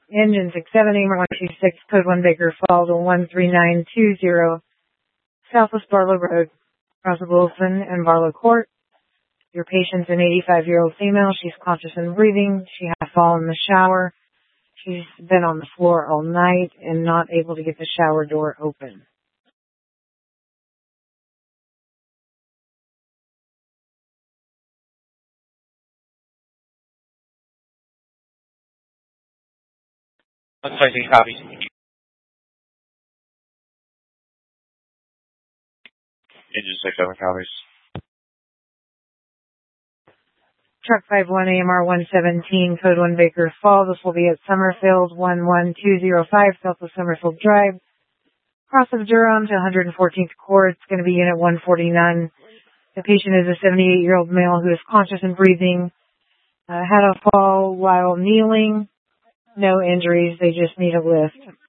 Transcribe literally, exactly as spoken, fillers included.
Engine six seven, A M R one two six, code one Baker Falls, one three nine two zero, Southwest Barlow Road, across of Wilson and Barlow Court. Your patient's an eighty-five-year-old female. She's conscious and breathing. She had fallen in the shower. She's been on the floor all night and not able to get the shower door open. Let's try to copies. Engine six seven copies. Truck five one A M R one seventeen, code one Baker Falls. This will be at Summerfield one one two zero five, Southwest Summerfield Drive. Cross of Durham to one hundred fourteenth Court. It's going to be unit one forty-nine. The patient is a seventy-eight-year-old male who is conscious and breathing. Uh, had a fall while kneeling. No injuries. They just need a lift.